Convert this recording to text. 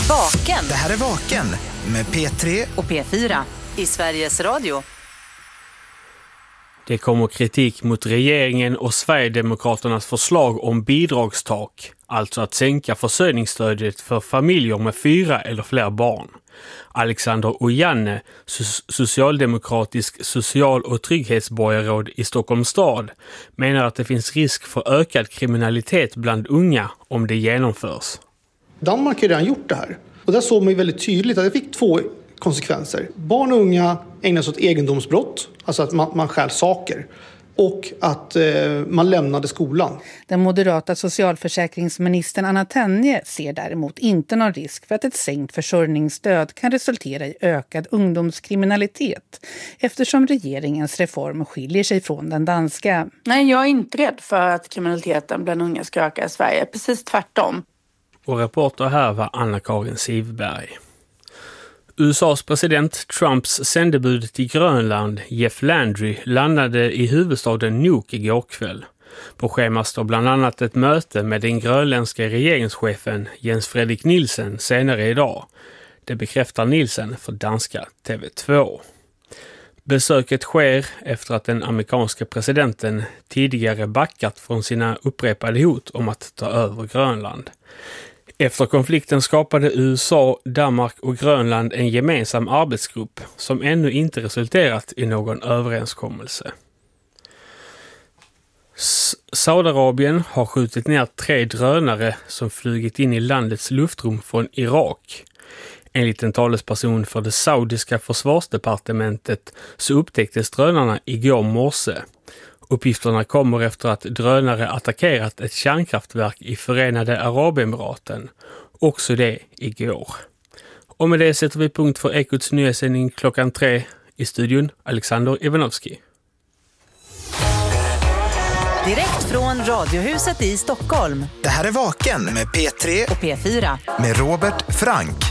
Vaken. Det här är Vaken med P3 och P4 i Sveriges Radio. Det kommer kritik mot regeringen och Sverigedemokraternas förslag om bidragstak, alltså att sänka försörjningsstödet för familjer med 4 eller fler barn. Alexander Ojanne, socialdemokratisk social- och trygghetsborgarråd i Stockholms stad, menar att det finns risk för ökad kriminalitet bland unga om det genomförs. Danmark har redan gjort det här. Och där såg man ju väldigt tydligt att det fick 2 konsekvenser. Barn och unga ägnar sig åt egendomsbrott, alltså att man stjäl saker. Och att man lämnade skolan. Den moderata socialförsäkringsministern Anna Tenje ser däremot inte någon risk för att ett sänkt försörjningsstöd kan resultera i ökad ungdomskriminalitet, eftersom regeringens reform skiljer sig från den danska. Nej, jag är inte rädd för att kriminaliteten bland unga ska öka i Sverige. Precis tvärtom. Och reporter här var Anna-Karin Sivberg. USAs president Trumps sändebud till Grönland, Jeff Landry, landade i huvudstaden Nuuk igår kväll. På schemat står bland annat ett möte med den grönländska regeringschefen Jens Frederik Nielsen senare idag. Det bekräftar Nielsen för danska TV2. Besöket sker efter att den amerikanska presidenten tidigare backat från sina upprepade hot om att ta över Grönland. Efter konflikten skapade USA, Danmark och Grönland en gemensam arbetsgrupp som ännu inte resulterat i någon överenskommelse. Saudiarabien har skjutit ner 3 drönare som flugit in i landets luftrum från Irak. Enligt en talesperson för det saudiska försvarsdepartementet så upptäcktes drönarna igår morse. Uppgifterna kommer efter att drönare attackerat ett kärnkraftverk i Förenade Arabemiraten. Också det igår. Och med det sätter vi punkt för Ekots nyhetssändning klockan 3 i studion. Alexander Ivanovski. Direkt från Radiohuset i Stockholm. Det här är Vaken med P3 och P4 med Robert Frank.